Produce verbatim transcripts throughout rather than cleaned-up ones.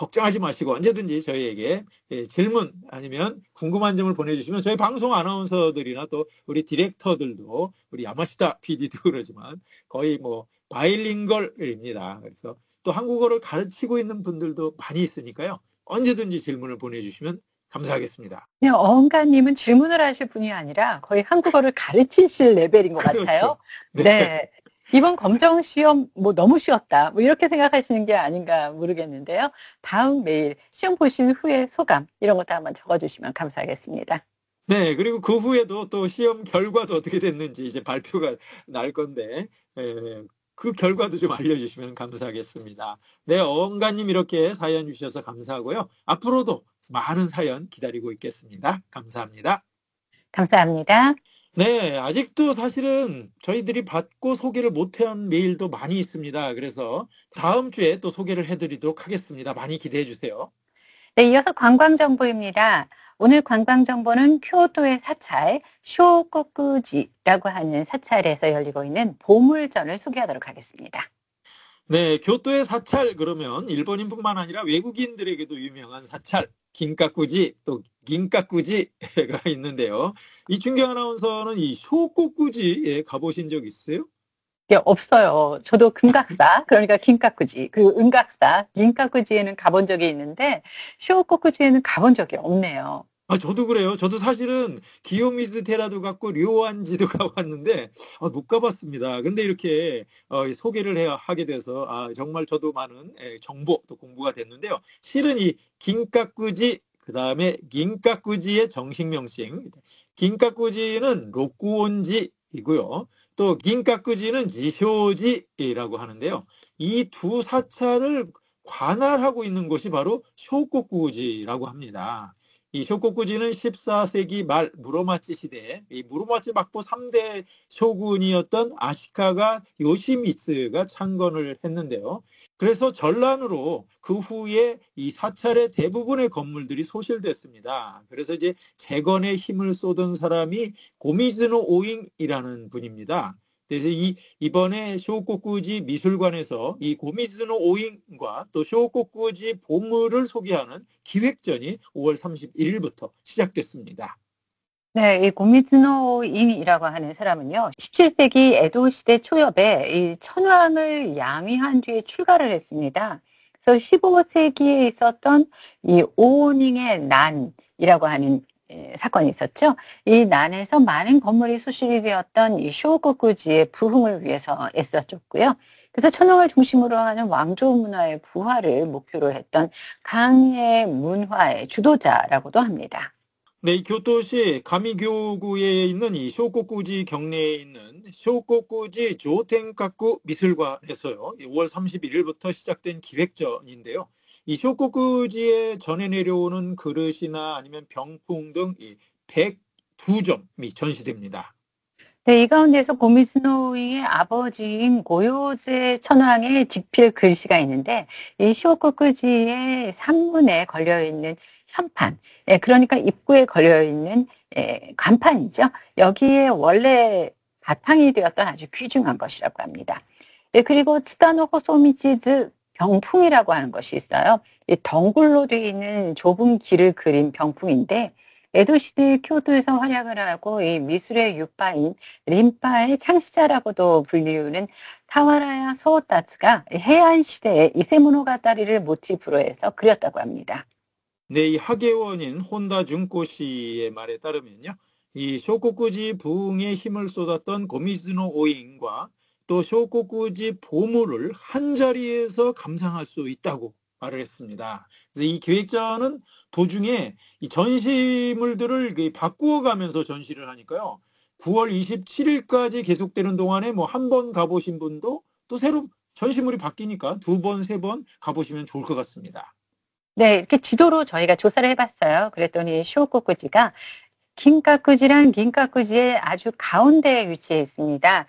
걱정하지 마시고 언제든지 저희에게 예 질문 아니면 궁금한 점을 보내주시면 저희 방송 아나운서들이나 또 우리 디렉터들도 우리 야마시타 피디도 그러지만 거의 뭐 바이링걸입니다. 그래서 또 한국어를 가르치고 있는 분들도 많이 있으니까요. 언제든지 질문을 보내주시면 감사하겠습니다. 네. 어흥가님은 질문을 하실 분이 아니라 거의 한국어를 가르치실 레벨인 것 같아요. 그렇죠. 네. 네. 이번 검정 시험 뭐 '너무 쉬웠다.' 뭐 이렇게 생각하시는 게 아닌가 모르겠는데요. 다음 메일 시험 보신 후의 소감 이런 것도 한번 적어 주시면 감사하겠습니다. 네. 그리고 그 후에도 또 시험 결과도 어떻게 됐는지 이제 발표가 날 건데 예 그 결과도 좀 알려주시면 감사하겠습니다. 네. 어흥가님 이렇게 사연 주셔서 감사하고요. 앞으로도 많은 사연 기다리고 있겠습니다. 감사합니다. 감사합니다. 네. 아직도 사실은 저희들이 받고 소개를 못 한 메일도 많이 있습니다. 그래서 다음 주에 또 소개를 해 드리도록 하겠습니다. 많이 기대해 주세요. 네. 이어서 관광 정보입니다. 오늘 관광 정보는 교토의 사찰 쇼코쿠지라고 하는 사찰에서 열리고 있는 보물전을 소개하도록 하겠습니다. 네. 교토의 사찰 그러면 일본인뿐만 아니라 외국인들에게도 유명한 사찰 긴카쿠지 또 긴카쿠지가 있는데요. 이춘경 아나운서는 이 쇼코쿠지에 가 보신 적 있으세요? 예 없어요. 저도 금각사 그러니까 긴카쿠지 그 은각사 긴카쿠지에는 가 본 적이 있는데 쇼코쿠지에는 가 본 적이 없네요. 아 저도 그래요. 저도 사실은 기요미즈 테라도 갔고 료안지도 가 봤는데 아 못 가 봤습니다. 근데 이렇게 어 이 소개를 해 하게 돼서 아 정말 저도 많은 예 정보 또 공부가 됐는데요. 실은 이 긴카쿠지 그다음에 긴카쿠지의 정식 명칭 긴카쿠지는 로쿠온지이고요. 또 긴카쿠지는 지쇼지라고 하는데요. 이 두 사찰을 관할하고 있는 곳이 바로 쇼코쿠지라고 합니다. 이 쇼코쿠지는 십사 세기 말 무로마치 시대에 이 무로마치 막부 삼 대 쇼군이었던 아시카가 요시미츠가 창건을 했는데요. 그래서 전란으로 그 후에 이 사찰의 대부분의 건물들이 소실됐습니다. 그래서 이제 재건에 힘을 쏟은 사람이 고미즈노 오잉이라는 분입니다. 그래서 이 이번에 쇼코쿠지 미술관에서 이 고미즈노 오잉과 또 쇼코쿠지 보물을 소개하는 기획전이 오월 삼십일일부터 시작됐습니다. 네. 이 고미즈노 오잉이라고 하는 사람은요. 십칠 세기 에도 시대 초엽에 이 천황을 양위한 뒤에 출가를 했습니다. 그래서 십오 세기에 있었던 이 오닝의 난이라고 하는 예 사건이 있었죠. 이 난에서 많은 건물이 소실이 되었던 이 쇼코쿠지의 부흥을 위해서 애써줬고요. 그래서 천황을 중심으로 하는 왕조 문화의 부활을 목표로 했던 강의 문화의 주도자라고도 합니다. 네. 이 교토시 가미교구에 있는 이 쇼코쿠지 경내에 있는 쇼코쿠지 조텐카쿠 미술관에서요. 이 오월 삼십일일부터 시작된 기획전인데요. 이 쇼코쿠지에 전해 내려오는 그릇이나 아니면 병풍 등 이 백이 점이 전시됩니다. 네. 이 가운데서 고미즈노 오잉의 아버지인 고요제 천황의 직필 글씨가 있는데 이 쇼코쿠지의 산문에 걸려 있는 현판 예 그러니까 입구에 걸려 있는 예 간판이죠. 여기에 원래 바탕이 되었던 아주 귀중한 것이라고 합니다. 예 그리고 츠다노 호소미치즈 병풍이라고 하는 것이 있어요. 이 덩굴로 되어 있는 좁은 길을 그린 병풍인데 에도 시대 교토에서 활약을 하고 이 미술의 유파인 린파의 창시자라고도 불리우는 타와라야 소오타츠가 해안 시대에 이세모노가다리를 모티프로 해서 그렸다고 합니다. 네. 이 학예원인 혼다 준코 씨의 말에 따르면요. 이 쇼코쿠지 부흥에 힘을 쏟았던 고미즈노 오잉과 또 쇼코쿠지 보물을 한자리에서 감상할 수 있다고 말을 했습니다. 그래서 이 기획전은 도중에 이 전시물들을 그 바꾸어 가면서 전시를 하니까요. 구월 이십칠일까지 계속되는 동안에 뭐 한 번 가 보신 분도 또 새로 전시물이 바뀌니까 두 번, 세 번 가 보시면 좋을 것 같습니다. 네. 이렇게 지도로 저희가 조사를 해 봤어요. 그랬더니 쇼코쿠지가 긴카쿠지랑 긴카쿠지의 아주 가운데에 위치해 있습니다.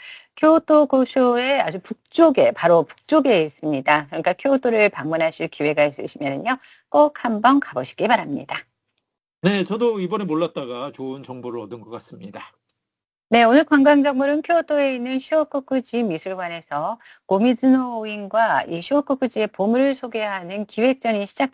교토고쇼의 아주 북쪽에 바로 북쪽에 있습니다. 그러니까 교토를 방문하실 기회가 있으시면은요. 꼭 한번 가 보시기 바랍니다. 네. 저도 이번에 몰랐다가 좋은 정보를 얻은 것 같습니다. 네. 오늘 관광 정보는 교토에 있는 쇼코쿠지 미술관에서 고미즈노 오잉과 이 쇼코쿠지의 보물을 소개하는 기획전이 시작